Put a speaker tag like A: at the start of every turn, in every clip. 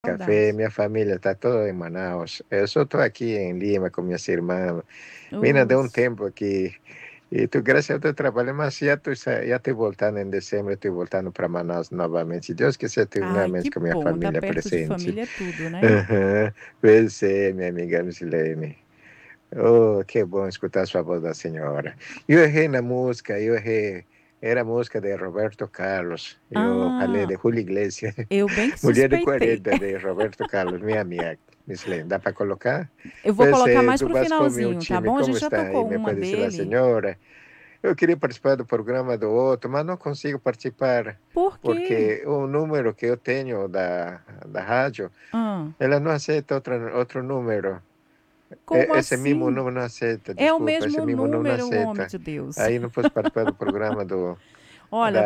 A: café,
B: Saudade.
A: minha família está toda em Manaus. Eu só estou aqui em Lima com minhas irmãs. Mina, deu um
B: Os...
A: tempo aqui. E tu, graças ao teu trabalho, mas já estou voltando em dezembro, estou voltando para Manaus novamente. Se Deus quiser, estou
B: Ai,
A: novamente
B: que
A: com minha
B: bom. Tá
A: família
B: perto de
A: presente.
B: família é tudo, né?
A: Aham. Pois é, minha amiga Misilene. Oh, que bom escutar sua voz da senhora. Eu errei na música, eu errei. Era a música de Roberto Carlos. Eu falei
B: Ah,
A: de Julio Iglesias.
B: eu bem que
A: Mulher de
B: suspeitei.
A: 40 de Roberto Carlos, minha amiga. Misilene, dá para colocar?
B: Eu vou
A: Pois
B: colocar
A: é,
B: mais
A: tu
B: pro
A: vas com o meu
B: finalzinho, tá
A: time,
B: bom? A
A: como
B: gente já
A: está aí?
B: tocou
A: Me
B: uma
A: pode dizer a
B: dele.
A: senhora? Eu queria participar do programa do outro, mas não consigo participar
B: Por quê?
A: porque o número que eu tenho da rádio,
B: Ah,
A: ela não aceita outro número.
B: como
A: Esse mesmo
B: assim?
A: número não aceita,
B: É o
A: desculpa, esse
B: mesmo
A: mesmo número não
B: número, homem
A: aceita.
B: de Deus.
A: Aí não posso participar do programa
B: Olha,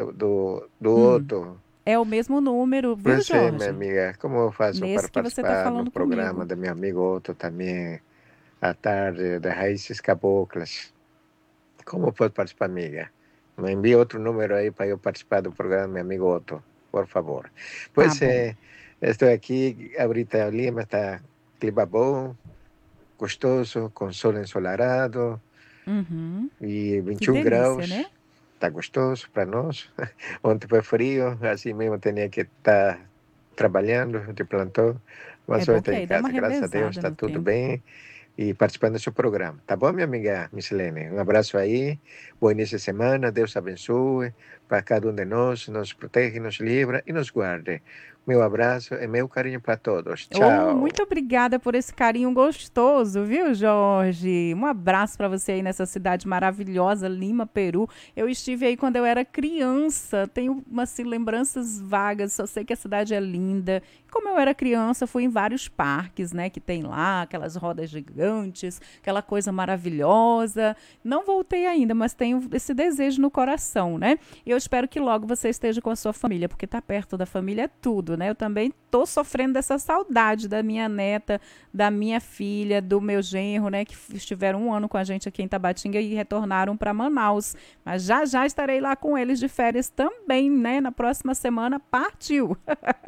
A: do
B: hum,
A: outro.
B: é o mesmo número, viu,
A: Pois é, minha
B: Jorge?
A: amiga, como eu faço para
B: Nesse que você tá
A: participar no
B: falando
A: programa
B: comigo.
A: do meu amigo Otto também, à tarde, de Raízes Caboclas? Como posso participar, amiga? Me envia outro número aí para eu participar do programa do meu amigo Otto, por favor.
B: Tá
A: Pois
B: bom.
A: é, estou aqui, ahorita Lima está clima bom, gostoso, com sol ensolarado
B: Uhum.
A: e
B: Que
A: 21
B: delícia, né?
A: graus. Está gostoso para nós. Ontem foi frio, assim mesmo tinha que estar trabalhando de plantão,
B: É
A: mas hoje
B: bom
A: estou
B: que
A: em
B: aí dá uma
A: casa, graças a Deus,
B: revezada
A: está
B: no
A: tudo
B: tempo.
A: bem e participando do seu programa. Tá bom, minha amiga Missilene? Um abraço aí, bom início de semana, Deus abençoe para cada um de nós, nos protege, nos livra e nos guarde. Meu abraço e meu carinho para todos.
B: Oh,
A: Tchau.
B: muito obrigada por esse carinho gostoso, viu, Jorge? Um abraço para você aí nessa cidade maravilhosa, Lima, Peru. Eu estive aí quando eu era criança, tenho umas assim, lembranças vagas, só sei que a cidade é linda. Como eu era criança, fui em vários parques, né, que tem lá, aquelas rodas gigantes, aquela coisa maravilhosa. Não voltei ainda, mas tenho esse desejo no coração, né? E eu espero que logo você esteja com a sua família, porque tá perto da família é tudo, né? Eu também tô sofrendo dessa saudade da minha neta, da minha filha, do meu genro, né, que estiveram um ano com a gente aqui em Tabatinga e retornaram para Manaus. Mas já já estarei lá com eles de férias também, né? Na próxima semana partiu.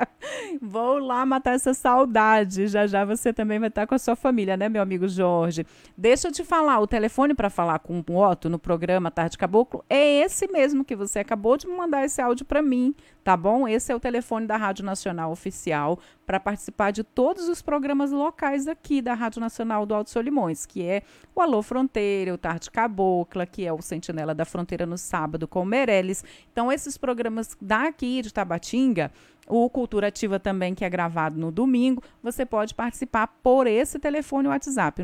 B: Vou lá matar essa saudade. Já já você também vai estar com a sua família, né, meu amigo Jorge? Deixa eu te falar, o telefone para falar com o Otto no programa Tarde Caboclo é esse mesmo que você acabou de mandar esse áudio para mim, tá bom? Esse é o telefone da Rádio Nacional Oficial para participar de todos os programas locais aqui da Rádio Nacional do Alto Solimões, que é o Alô Fronteira, o Tarde Cabocla, que é o Sentinela da Fronteira no sábado com o Meirelles. Então, esses programas daqui de Tabatinga, o Cultura Ativa também, que é gravado no domingo, você pode participar por esse telefone WhatsApp,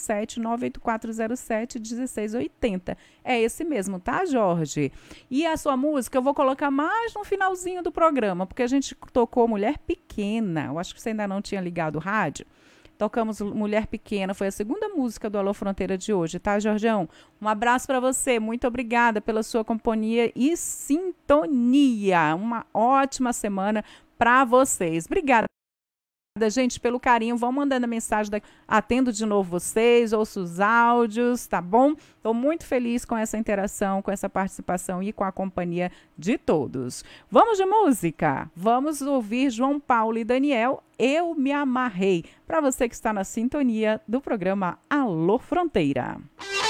B: 97984071680. É esse mesmo, tá, Jorge? E a sua música eu vou colocar mais no finalzinho do programa, porque a gente tocou Mulher Pequena. Eu acho que você ainda não tinha ligado o rádio. Tocamos Mulher Pequena, foi a segunda música do Alô Fronteira de hoje, tá, Jorgeão? Um abraço para você, muito obrigada pela sua companhia e sintonia. Uma ótima semana para vocês. Obrigada, gente, pelo carinho. Vão mandando a mensagem, atendo de novo vocês, ouço os áudios, tá bom? Estou muito feliz com essa interação, com essa participação e com a companhia de todos. Vamos de música? Vamos ouvir João Paulo e Daniel, Eu Me Amarrei, para você que está na sintonia do programa Alô Fronteira.